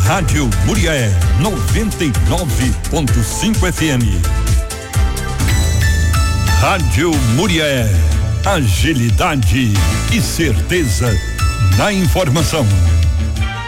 Rádio Murié 99.5 FM. Rádio Murié, agilidade e certeza na informação.